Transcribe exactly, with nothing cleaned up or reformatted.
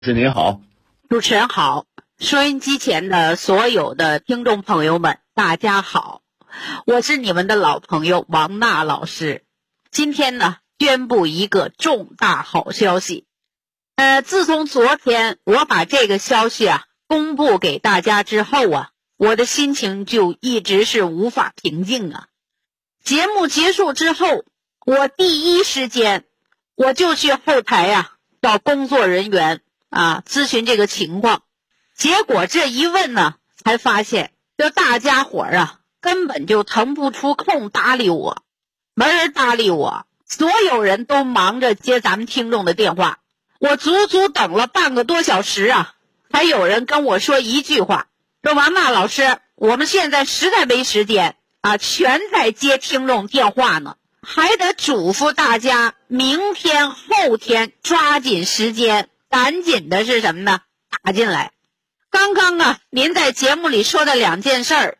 主持人您好。 主持人好，收音机前的所有的听众朋友们，大家好，我是你们的老朋友王娜老师。今天呢，宣布一个重大好消息。呃，自从昨天我把这个消息啊公布给大家之后啊，我的心情就一直是无法平静啊。节目结束之后，我第一时间我就去后台啊找工作人员啊咨询这个情况。结果这一问呢，才发现这大家伙儿啊根本就腾不出空搭理我，没人搭理我，所有人都忙着接咱们听众的电话。我足足等了半个多小时啊，还有人跟我说一句话，说王娜老师，我们现在实在没时间啊，全在接听众电话呢，还得嘱咐大家明天后天抓紧时间，赶紧的是什么呢？打进来。刚刚啊，您在节目里说的两件事儿，